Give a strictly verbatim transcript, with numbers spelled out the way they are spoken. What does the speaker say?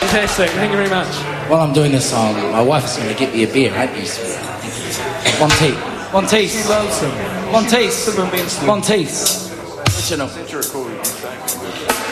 Fantastic, thank you very much. While I'm doing this song, my wife is going to get me a beer, right? One taste. One taste. She loves them. One taste. Someone being One taste. Let you know. Since you're cool, you can thank me.